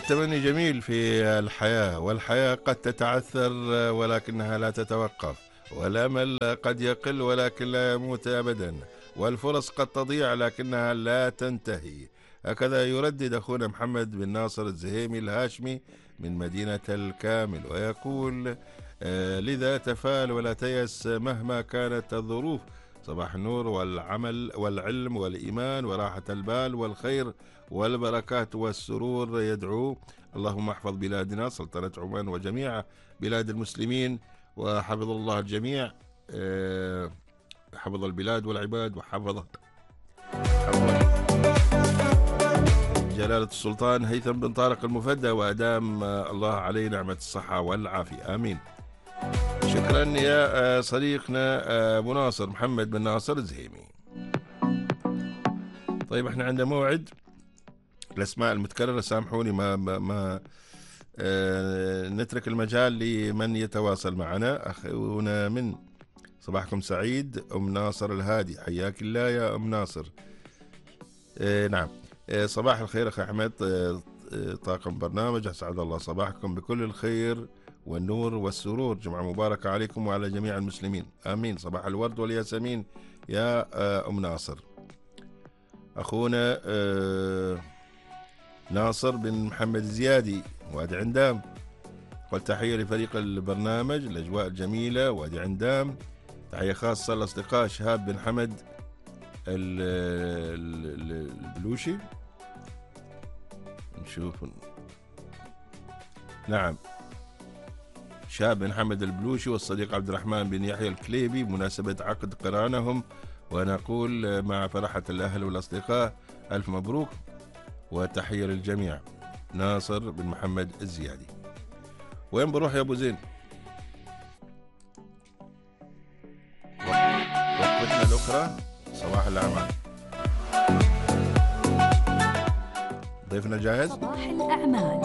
التمني جميل في الحياة، والحياة قد تتعثر ولكنها لا تتوقف، والأمل قد يقل ولكن لا يموت أبدا، والفرص قد تضيع لكنها لا تنتهي. هكذا يردد أخونا محمد بن ناصر الزهيمي الهاشمي من مدينة الكامل، ويقول لذا تفال ولا تيأس مهما كانت الظروف. صباح النور والعمل والعلم والإيمان وراحة البال والخير والبركات والسرور يدعو. اللهم احفظ بلادنا سلطنة عمان وجميع بلاد المسلمين، وحفظ الله الجميع، حفظ البلاد والعباد، وحفظ جلالة السلطان هيثم بن طارق المفدى، وأدام الله عليه نعمة الصحة والعافية، آمين. شكرا يا صديقنا أبو ناصر محمد بن ناصر الزهيمي. طيب احنا عندنا موعد، الأسماء المتكررة سامحوني ما نترك المجال لمن يتواصل معنا. أخونا من صباحكم سعيد أم ناصر الهادي، حياك الله يا أم ناصر. نعم، صباح الخير أخي أحمد، طاقم برنامج، أسعد الله صباحكم بكل الخير والنور والسرور، جمعة مباركة عليكم وعلى جميع المسلمين، آمين. صباح الورد والياسمين يا أم ناصر. أخونا ناصر بن محمد زيادي وادي عندام، والتحية لفريق البرنامج، الأجواء الجميلة وادي عندام. تحية خاصة للأصدقاء شهاب بن حمد البلوشي، نشوف، نعم، شهاب بن حمد البلوشي والصديق عبد الرحمن بن يحيى الكليبي بمناسبة عقد قرانهم، ونقول مع فرحة الأهل والأصدقاء ألف مبروك وتحية للجميع. ناصر بن محمد الزيادي. وين بروح يا أبو زين؟ وقفتنا الأخرى صباح الأعمال. ضيفنا جاهز؟ صباح الأعمال.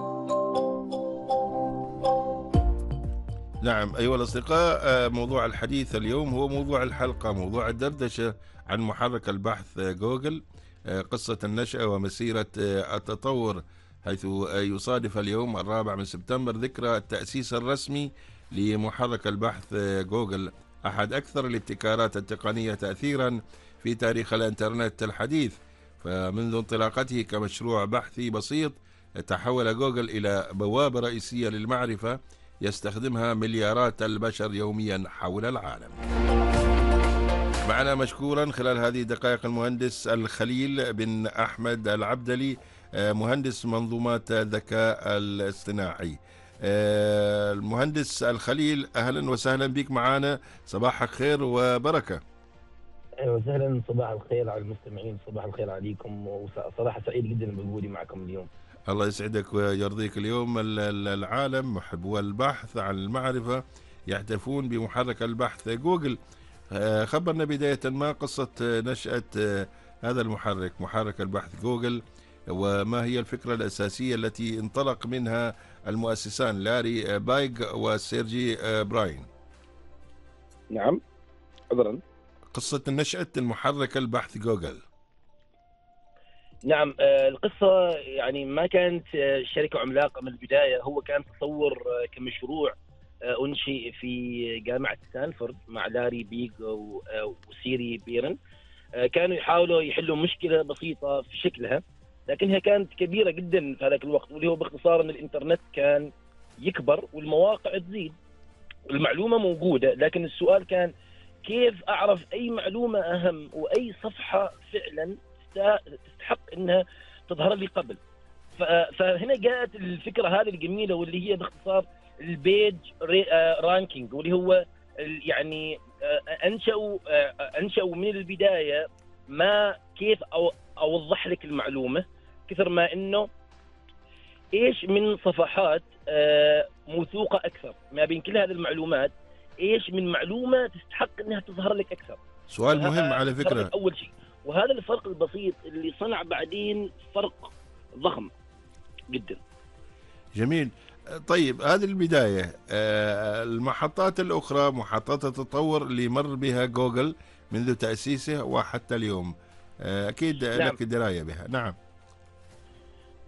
نعم أيها الأصدقاء، موضوع الحديث اليوم هو موضوع الحلقة، موضوع الدردشة عن محرك البحث جوجل، قصة النشأة ومسيرة التطور، حيث يصادف اليوم 4 من سبتمبر ذكرى التأسيس الرسمي لمحرك البحث جوجل، أحد أكثر الابتكارات التقنية تأثيرا في تاريخ الإنترنت الحديث. فمنذ انطلاقته كمشروع بحثي بسيط، تحول جوجل إلى بوابة رئيسية للمعرفة يستخدمها مليارات البشر يوميا حول العالم. معنا مشكورا خلال هذه الدقائق المهندس الخليل بن أحمد العبدلي، مهندس منظومات الذكاء الاصطناعي. المهندس الخليل، أهلا وسهلا بك معنا، صباحك خير وبركة. اهلا وسهلا، صباح الخير على المستمعين، صباح الخير عليكم، وصراحه سعيد جدا بوجودي معكم اليوم. الله يسعدك ويرضيك. اليوم العالم محبو البحث عن المعرفة يحتفون بمحرك البحث جوجل. خبرنا بداية ما قصة نشأة هذا المحرك، محرك البحث جوجل، وما هي الفكرة الأساسية التي انطلق منها المؤسسان لاري بايغ وسيرجي براين؟ نعم، عذرا. قصة نشأة المحرك البحث جوجل. نعم، القصة يعني ما كانت شركة عملاقة من البداية، هو كان تصور كمشروع أنشئ في جامعة ستانفورد مع لاري بيغ وسيري بيرن. كانوا يحاولوا يحلوا مشكلة بسيطة في شكلها، لكنها كانت كبيرة جدا في هذاك الوقت، واللي هو باختصار أن الإنترنت كان يكبر والمواقع تزيد، المعلومة موجودة، لكن السؤال كان كيف أعرف أي معلومة أهم وأي صفحة فعلا تستحق أنها تظهر لي قبل. فهنا جاءت الفكرة هذه الجميلة، واللي هي باختصار البيج رانكينج، واللي هو يعني أنشأوا من البداية ما كيف أوضح لك المعلومة، كثر ما أنه إيش من صفحات موثوقة أكثر ما بين كل هذه المعلومات، إيش من معلومة تستحق أنها تظهر لك أكثر. سؤال مهم على فكرة، أول شيء، وهذا الفرق البسيط اللي صنع بعدين فرق ضخم جدا. جميل. طيب هذه البداية، المحطات الأخرى، محطات التطور اللي مر بها جوجل منذ تأسيسه وحتى اليوم، أكيد نعم. لك دراية بها. نعم.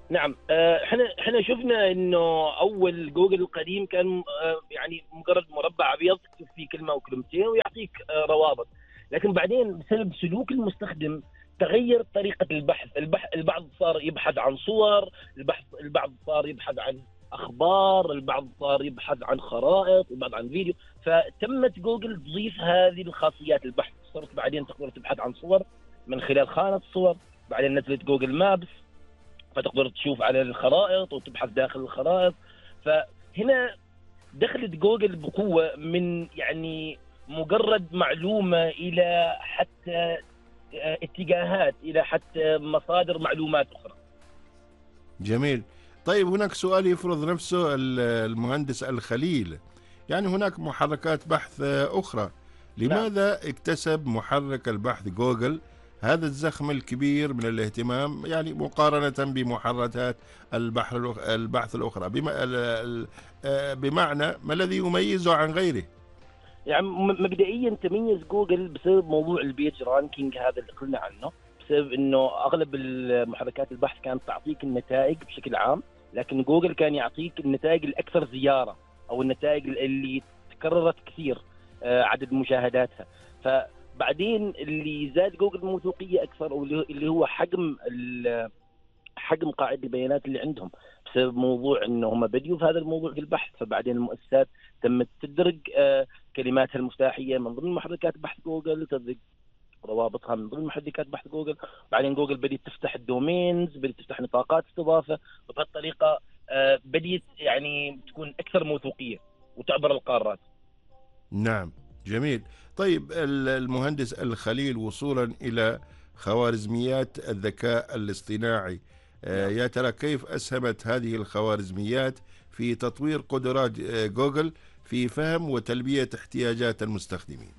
نعم. احنا شفنا انه اول جوجل القديم كان يعني مجرد مربع ابيض تكتب فيه كلمه او كلمتين ويعطيك روابط. لكن بعدين بسبب سلوك المستخدم تغير طريقه البحث. البعض صار يبحث عن صور، البعض صار يبحث عن اخبار، البعض صار يبحث عن خرائط، البعض عن فيديو. فتمت جوجل تضيف هذه الخاصيات البحث. صرت بعدين تقدر تبحث عن صور من خلال خانه الصور. بعدين نزلت جوجل مابس فتقدر تشوف على الخرائط وتبحث داخل الخرائط. فهنا دخلت جوجل بقوة من يعني مجرد معلومة إلى حتى اتجاهات، إلى حتى مصادر معلومات أخرى. جميل. طيب هناك سؤال يفرض نفسه المهندس الخليل، يعني هناك محركات بحث أخرى، نعم. لماذا اكتسب محرك البحث جوجل هذا الزخم الكبير من الاهتمام، يعني مقارنة بمحركات البحث الأخرى؟ بمعنى ما الذي يميزه عن غيره؟ يعني مبدئيا تميز جوجل بسبب موضوع البيج رانكينج هذا اللي قلنا عنه، بسبب انه اغلب محركات البحث كانت تعطيك النتائج بشكل عام، لكن جوجل كان يعطيك النتائج الاكثر زياره او النتائج اللي تكررت كثير عدد مشاهداتها. فبعدين اللي زاد جوجل موثوقيه اكثر او اللي هو حجم قاعده البيانات اللي عندهم، بسبب موضوع انه هم بديوا في هذا الموضوع في البحث. فبعدين المؤسسات تمت تدرج كلماتها المفتاحيه من ضمن محركات بحث جوجل، تدرج روابطها من ضمن محركات بحث جوجل. بعدين جوجل بديت تفتح الدومينز، بديت تفتح نطاقات استضافه، وبهالطريقه بديت يعني تكون اكثر موثوقيه وتعبر القارات. نعم، جميل. طيب المهندس الخليل، وصولا إلى خوارزميات الذكاء الاصطناعي، يا ترى كيف أسهمت هذه الخوارزميات في تطوير قدرات جوجل في فهم وتلبية احتياجات المستخدمين؟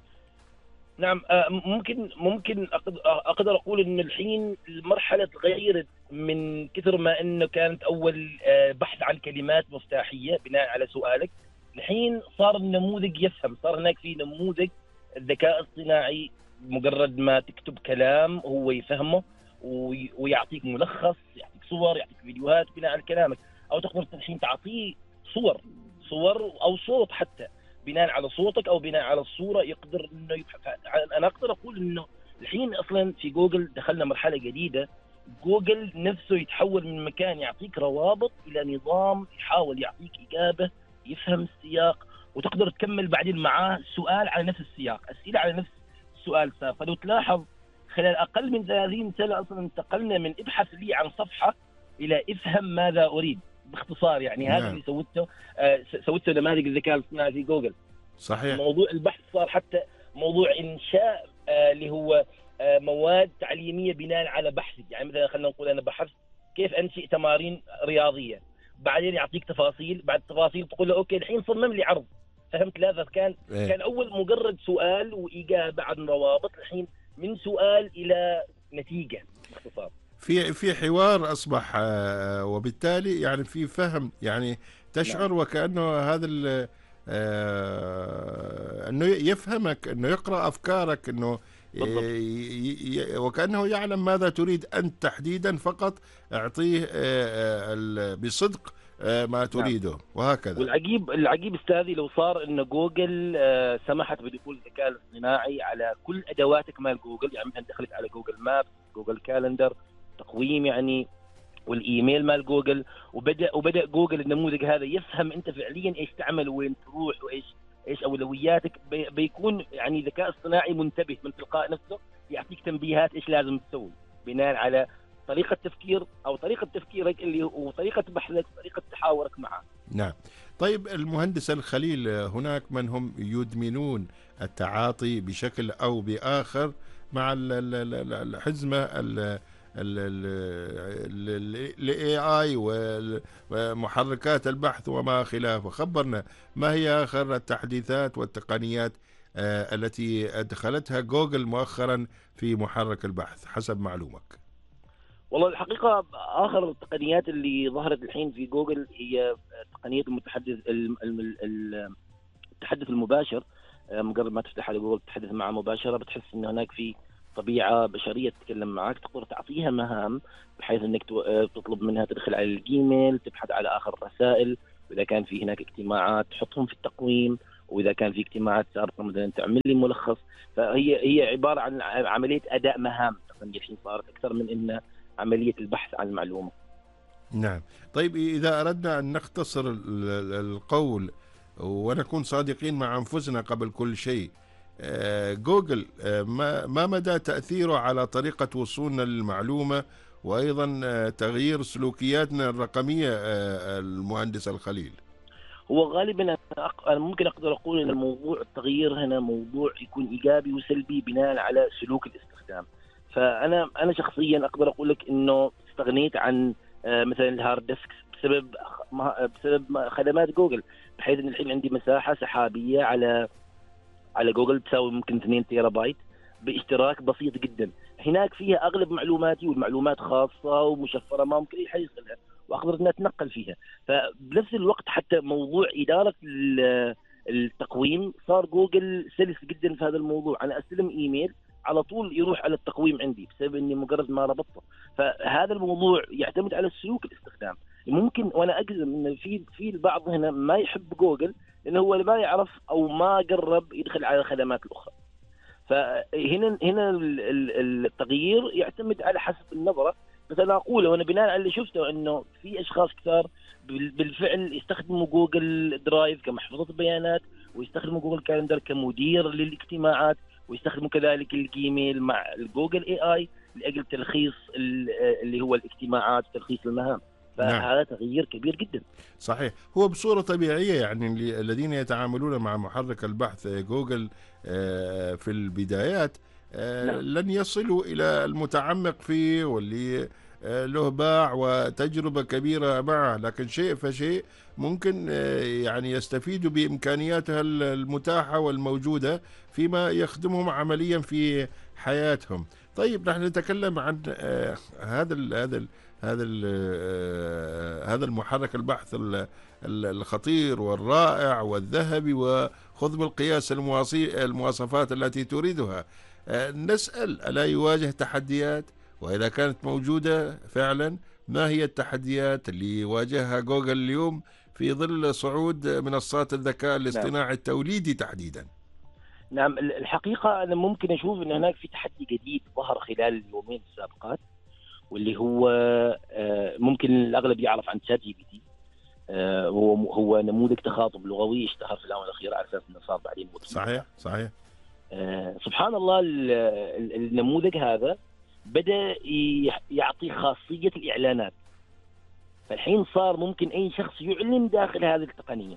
نعم. ممكن اقدر اقول ان الحين المرحله تغيرت من كثر ما انه كانت اول بحث عن كلمات مفتاحيه بناء على سؤالك. الحين صار النموذج يفهم، صار هناك في نموذج الذكاء الاصطناعي مجرد ما تكتب كلام هو يفهمه ويعطيك ملخص، يعطيك صور، يعطيك فيديوهات بناء على كلامك. او تقدر الحين تعطيه صور او صوت حتى بناء على صوتك او بناء على الصوره يقدر انه يبحث. انا اقدر اقول انه الحين اصلا في جوجل دخلنا مرحله جديده. جوجل نفسه يتحول من مكان يعطيك روابط الى نظام يحاول يعطيك اجابه يفهم السياق، وتقدر تكمل بعدين معاه سؤال على نفس السياق، اسئله على نفس السؤال صار. فلو تلاحظ خلال اقل من 30 سنه اصلا انتقلنا من ابحث لي عن صفحه الى افهم ماذا اريد. باختصار يعني هذا نعم. اللي سويته نماذج الذكاء الاصطناعي في جوجل. صحيح. موضوع البحث صار حتى موضوع انشاء اللي هو مواد تعليميه بناء على بحثك. يعني مثلا خلينا نقول انا بحثت كيف انشئ تمارين رياضيه، بعدين يعطيك تفاصيل، بعد التفاصيل تقول له اوكي الحين صمم لي عرض. فهمت؟ لا كان اول مجرد سؤال واجابه عن روابط، الحين من سؤال الى نتيجه باختصار. في حوار أصبح، وبالتالي يعني في فهم، يعني تشعر نعم. وكأنه هذا أنه يفهمك، أنه يقرأ أفكارك، أنه بالضبط. وكأنه يعلم ماذا تريد أنت تحديدا، فقط أعطيه بصدق ما نعم. تريده، وهكذا. والعجيب استاذي لو صار ان جوجل سمحت بدخول الذكاء الاصطناعي على كل ادواتك مال جوجل. يعني مثلا دخلت على جوجل ماب، جوجل كالندر، تقويم يعني، والايميل مال جوجل، وبدا جوجل النموذج هذا يفهم انت فعليا ايش تعمل وين تروح وايش اولوياتك. بيكون يعني ذكاء اصطناعي منتبه من تلقاء نفسه، يعطيك تنبيهات ايش لازم تسوي بناء على طريقه تفكير او طريقه تفكيرك اللي هو طريقه بحثك، طريقه تحاورك معه. نعم. طيب المهندس الخليل، هناك من هم يدمنون التعاطي بشكل أو بآخر مع الحزمة ال AI ومحركات البحث وما خلافه. خبرنا ما هي آخر التحديثات والتقنيات التي أدخلتها جوجل مؤخرا في محرك البحث حسب معلومك؟ والله الحقيقة آخر التقنيات اللي ظهرت الحين في جوجل هي تقنية التحدث المباشر. مجرد ما تفتح على جوجل تتحدث معه مباشرة، بتحس إن هناك في طبيعه بشريه تتكلم معك، تقدر تعطيها مهام بحيث انك تطلب منها تدخل على الجيميل، تبحث على اخر الرسائل، واذا كان في هناك اجتماعات تحطهم في التقويم، واذا كان في اجتماعات سابقه مثلا تعمل لي ملخص. فهي عباره عن عمليه اداء مهام، الحين صارت اكثر من انها عمليه البحث عن المعلومه. نعم. طيب إذا أردنا أن نختصر القول ونكون صادقين مع أنفسنا قبل كل شيء، جوجل ما مدى تأثيره على طريقة وصولنا للمعلومة، وأيضا تغيير سلوكياتنا الرقمية، المهندس الخليل؟ هو غالبا أنا ممكن أقدر أقول أن الموضوع التغيير هنا موضوع يكون إيجابي وسلبي بناء على سلوك الاستخدام. فأنا شخصيا أقدر أقول لك أنه استغنيت عن مثلا الهارد ديسك بسبب خدمات جوجل، بحيث أن الحين عندي مساحة سحابية على جوجل تساوي ممكن 2 تيرا بايت باشتراك بسيط جدا. هناك فيها اغلب معلوماتي، والمعلومات خاصه ومشفره ما ممكن اي حد يدخلها، واقدر اني اتنقل فيها. فبنفس الوقت حتى موضوع اداره التقويم صار جوجل سلس جدا في هذا الموضوع. انا استلم ايميل على طول يروح على التقويم عندي بسبب اني مجرد ما ربطته. فهذا الموضوع يعتمد على سلوك الاستخدام. ممكن وانا اجزم ان في البعض هنا ما يحب جوجل لانه هو ما يعرف او ما قرب يدخل على الخدمات الاخرى. فهنا التغيير يعتمد على حسب النظره. بس انا اقول وانا بناء على اللي شفته انه في اشخاص كثار بالفعل يستخدموا جوجل درايف كمحفظه بيانات، ويستخدموا جوجل كالندر كمدير للاجتماعات، ويستخدموا كذلك الجيميل مع الجوجل اي لاجل تلخيص اللي هو الاجتماعات وتلخيص المهام. فهذا تغيير كبير جدا. صحيح. هو بصورة طبيعية يعني الذين يتعاملون مع محرك البحث جوجل في البدايات لن يصلوا إلى المتعمق فيه واللي له باع وتجربة كبيرة معه، لكن شيء فشيء ممكن يعني يستفيدوا بإمكانياتها المتاحة والموجودة فيما يخدمهم عمليا في حياتهم. طيب نحن نتكلم عن هذا المحرك البحث الخطير والرائع والذهبي، وخذ بالقياس المواصفات التي تريدها. نسأل: ألا يواجه تحديات؟ وإذا كانت موجودة فعلا، ما هي التحديات اللي يواجهها جوجل اليوم في ظل صعود منصات الذكاء الاصطناعي التوليدي تحديدا؟ نعم، الحقيقة أنا ممكن أشوف أن هناك في تحدي جديد ظهر خلال اليومين السابقات، واللي هو ممكن الأغلب يعرف عن شات جي بي تي. هو نموذج تخاطب لغوي اشتهر في الآونة الأخيرة على أساس أنه صار بعدين صحيح. سبحان الله، النموذج هذا بدأ يعطي خاصية الإعلانات. فالحين صار ممكن أي شخص يعلن داخل هذه التقنية.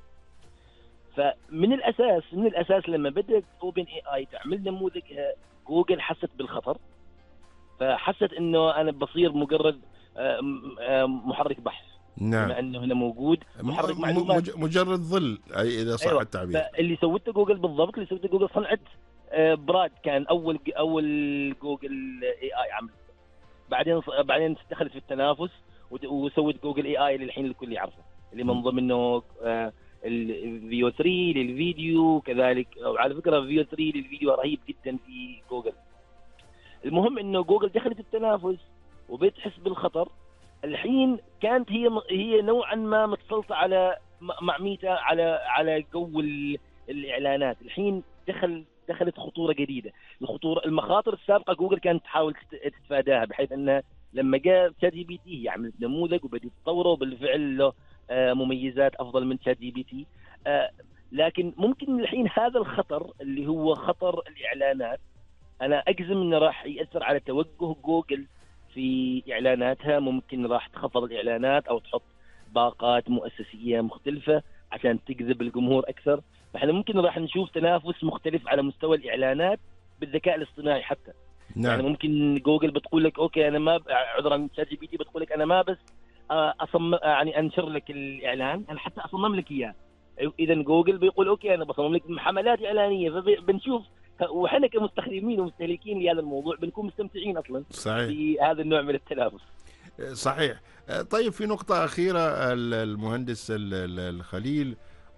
فمن الأساس لما بدأت أوبن AI تعمل نموذجها، جوجل حست بالخطر، فحست إنه أنا بصير مجرد محرك بحث. نعم. بما أنه هنا موجود محرك معلومات، مجرد ظل، أي إذا صح التعبير. اللي سوته جوجل بالضبط، اللي سوته جوجل صنعت براد، كان أول جوجل AI عمل. بعدين دخلت في التنافس وسوت جوجل AI اللي الحين الكل يعرفه، اللي من ضمنه الفيو 3 للفيديو كذلك. وعلى فكرة فيو 3 للفيديو رهيب جدا في جوجل. المهم انه جوجل دخلت التنافس وبتحس بالخطر. الحين كانت هي نوعا ما متسلطة على معميتها على جو الاعلانات. الحين دخلت خطورة جديدة. المخاطر السابقة جوجل كانت تحاول تتفاداها، بحيث انها لما جاء شات جي بي تي هي عملت نموذج وبدأت تطوره، وبالفعل له مميزات افضل من شات جي بي تي. لكن ممكن الحين هذا الخطر اللي هو خطر الاعلانات، انا اجزم انه راح ياثر على توجه جوجل في اعلاناتها. ممكن راح تخفض الاعلانات او تحط باقات مؤسسيه مختلفه عشان تجذب الجمهور اكثر. فاحنا ممكن راح نشوف تنافس مختلف على مستوى الاعلانات بالذكاء الاصطناعي حتى. نعم. يعني ممكن جوجل بتقول لك اوكي انا ما عذرا، شات جي بي تي بتقول لك انا ما بس اصمم يعني انشر لك الاعلان، انا حتى اصمم لك اياه. اذا جوجل بيقول اوكي انا بصمم لك حملات اعلانيه. فبنشوف، وحنا كمستخدمين ومستهلكين لهذا الموضوع بنكون مستمتعين اصلا. صحيح. بهذا النوع من التنافس. صحيح. طيب في نقطة أخيرة المهندس الخليل،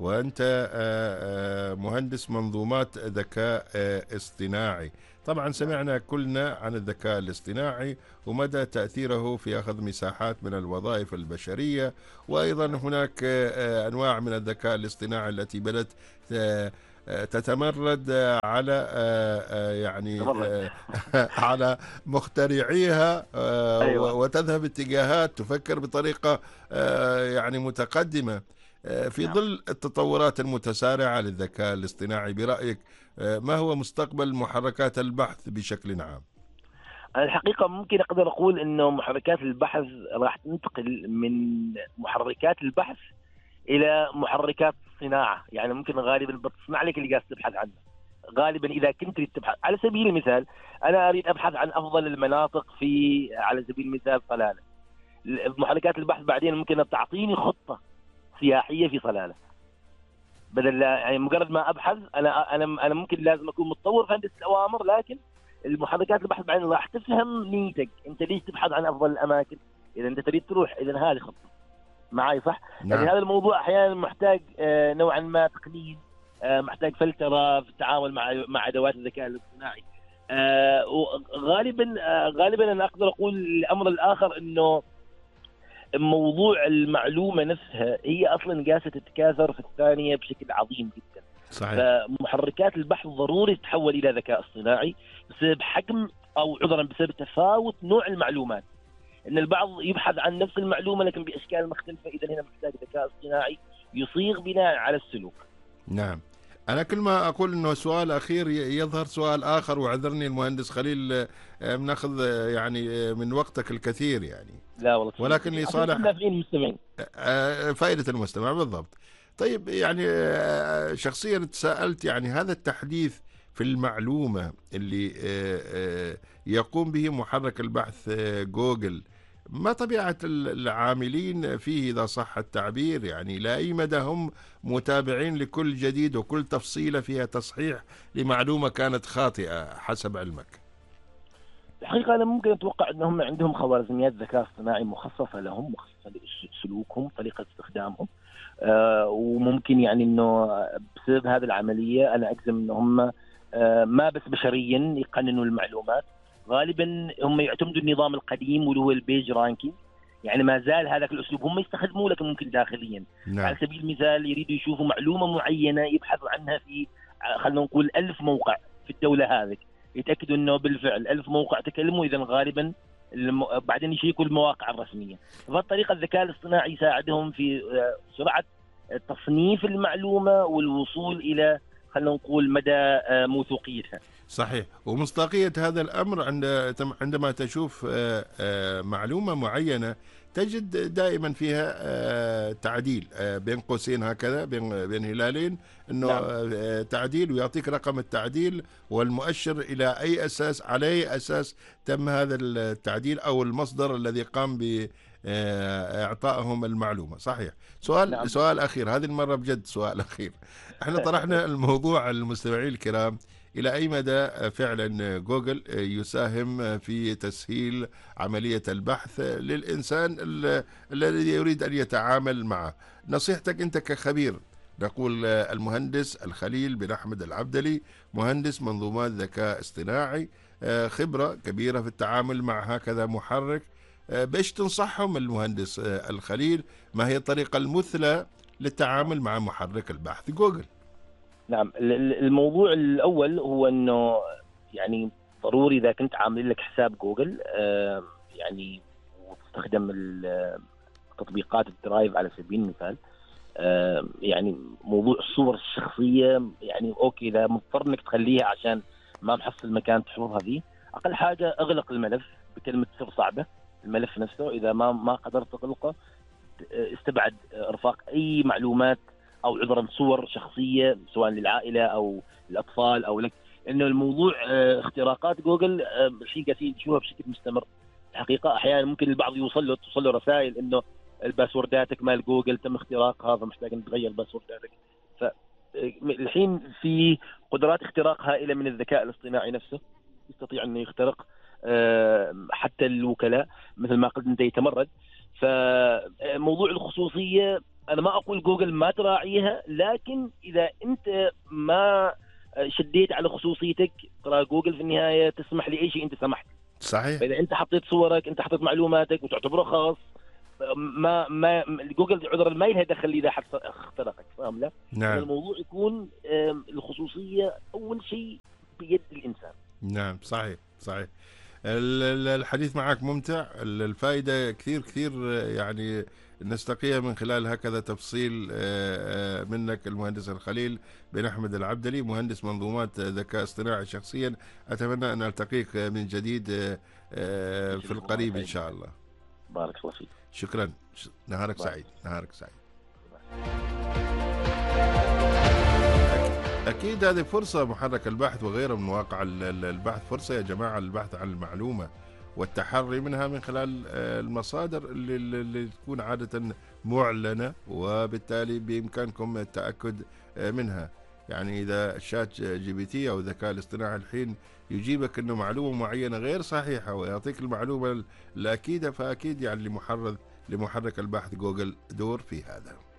وأنت مهندس منظومات ذكاء اصطناعي. طبعا سمعنا كلنا عن الذكاء الاصطناعي ومدى تأثيره في أخذ مساحات من الوظائف البشرية، وأيضا هناك أنواع من الذكاء الاصطناعي التي بدأت تتمرد على يعني على مخترعيها، أيوة. وتذهب اتجاهات تفكر بطريقة يعني متقدمة. في نعم. ظل التطورات المتسارعة للذكاء الاصطناعي، برأيك ما هو مستقبل محركات البحث بشكل عام؟ أنا الحقيقة ممكن أقدر أقول إنه محركات البحث راح تنتقل من محركات البحث إلى محركات الصناعة. يعني ممكن غالبا بتصنع لك اللي قاعد تبحث عنه. غالبا إذا كنت تريد تبحث، على سبيل المثال أنا أريد أبحث عن أفضل المناطق في، على سبيل المثال، صلالة. محركات البحث بعدين ممكن تعطيني خطة سياحية في صلالة، بدل يعني مجرد ما ابحث. انا ممكن لازم اكون متطور في هندسه الاوامر، لكن المحركات البحث بعدين راح تفهم نيتك، انت ليش تبحث عن افضل الاماكن، اذا انت تريد تروح، اذا هذه خطه معي صح؟ نعم. يعني هذا الموضوع احيانا محتاج نوعا ما تقنين، محتاج فلتره في التعامل مع ادوات الذكاء الاصطناعي. غالبا انا اقدر اقول الامر الاخر انه موضوع المعلومة نفسها هي أصلا جالسة تتكاثر في الثانية بشكل عظيم جدا. صحيح. فمحركات البحث ضروري تتحول إلى ذكاء اصطناعي بسبب حجم، أو عذرا بسبب تفاوت نوع المعلومات. إن البعض يبحث عن نفس المعلومة لكن بأشكال مختلفة، إذا هنا محتاج ذكاء اصطناعي يصيغ بناء على السلوك. نعم. أنا كل ما أقول أنه سؤال أخير يظهر سؤال آخر، وعذرني المهندس خليل بناخذ يعني من وقتك الكثير يعني. لا والله، ولكن لصالح فائدة المستمع بالضبط. طيب يعني شخصيا تساءلت، يعني هذا التحديث في المعلومة اللي يقوم به محرك البحث جوجل، ما طبيعة العاملين فيه إذا صح التعبير؟ يعني لا أي مدى هم متابعين لكل جديد وكل تفصيلة فيها تصحيح لمعلومة كانت خاطئة حسب علمك؟ الحقيقة أنا ممكن أتوقع أنهم عندهم خوارزميات ذكاء اصطناعي مخصصة لهم، مخصصة لسلوكهم، طريقة استخدامهم. وممكن يعني أنه بسبب هذه العملية أنا أجزم أنهم ما بس بشريا يقننوا المعلومات، غالبا هم يعتمدوا النظام القديم واللي هو البيج رانكينج. يعني ما زال هذاك الأسلوب هم يستخدموه لكن ممكن داخليا. نعم. على سبيل المثال يريدوا يشوفوا معلومة معينة يبحثوا عنها في، خلينا نقول 1000 موقع في الدولة هذه، يتأكدوا أنه بالفعل 1000 موقع تكلموا، إذا غالبا بعدين يشيكوا المواقع الرسمية. فالطريقة الذكاء الاصطناعي يساعدهم في سرعة تصنيف المعلومة والوصول إلى، خلينا نقول، مدى موثوقيتها. صحيح. ومصداقية هذا الأمر عندما تشوف معلومة معينة تجد دائما فيها تعديل بين قوسين هكذا، بين هلالين، أنه نعم. تعديل، ويعطيك رقم التعديل والمؤشر إلى أي أساس، على أي أساس تم هذا التعديل، أو المصدر الذي قام بإعطائهم المعلومة. صحيح. نعم. سؤال أخير، هذه المرة بجد سؤال أخير. احنا طرحنا الموضوع المستمعين الكرام، إلى أي مدى فعلا جوجل يساهم في تسهيل عملية البحث للإنسان الذي يريد أن يتعامل معه؟ نصيحتك أنت كخبير، نقول المهندس الخليل بن أحمد العبدلي، مهندس منظومات ذكاء اصطناعي، خبرة كبيرة في التعامل مع هكذا محرك، بإيش تنصحهم المهندس الخليل؟ ما هي الطريقة المثلى للتعامل مع محرك البحث جوجل؟ نعم. الموضوع الأول هو أنه يعني ضروري إذا كنت عامل لك حساب جوجل يعني وتستخدم تطبيقات الدرايف على سبيل المثال، يعني موضوع الصور الشخصية، يعني أوكي إذا مضطر إنك تخليها عشان ما محصل مكان تحفظها فيه، أقل حاجة أغلق الملف بكلمة سر صعبة. الملف نفسه إذا ما قدرت تغلقه، استبعد إرفاق أي معلومات أو عذرا صور شخصية سواء للعائلة أو الأطفال أو لك. إنه الموضوع اختراقات جوجل الحين قاعدين نشوفها بشكل مستمر. الحقيقة أحيانا ممكن البعض توصل له رسائل إنه الباسورداتك مال جوجل تم اختراقها، فمحتاج أن تغير باسورداتك. فالحين في قدرات اختراق هائلة من الذكاء الاصطناعي نفسه، يستطيع أن يخترق حتى الوكلاء مثل ما قلت أنت يتمرد. فموضوع الخصوصية انا ما اقول جوجل ما تراعيها، لكن اذا انت ما شديت على خصوصيتك، ترى جوجل في النهايه تسمح لاي شيء انت سمحت. صحيح. فاذا انت حطيت صورك، انت حطيت معلوماتك وتعتبره خاص، ما جوجل عذر ما لها دخل اذا حد اخترقك، فاهم؟ لا، نعم. الموضوع يكون الخصوصيه اول شيء بيد الانسان. نعم صحيح صحيح. الحديث معك ممتع، الفائدة كثير كثير يعني نستقيها من خلال هكذا تفصيل منك المهندس الخليل بن أحمد العبدلي، مهندس منظومات ذكاء اصطناعي شخصيا. أتمنى أن ألتقيك من جديد في القريب إن شاء الله. بارك الله فيك. شكرا. نهارك سعيد. نهارك سعيد. أكيد هذه فرصة، محرك البحث وغيره من مواقع البحث فرصة يا جماعة، البحث عن المعلومة والتحري منها من خلال المصادر اللي تكون عادة معلنة، وبالتالي بإمكانكم التأكد منها. يعني إذا شات جي بي تي أو الذكاء الاصطناعي الحين يجيبك أنه معلومة معينة غير صحيحة ويعطيك المعلومة الأكيدة، فأكيد يعني لمحرك البحث جوجل دور في هذا.